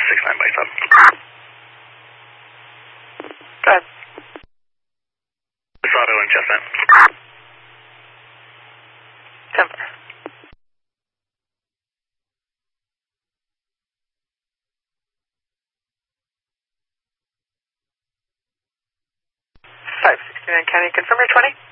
69 bikes up. Go ahead. Auto and Chestnut. 10-4. 569, can you confirm your 20?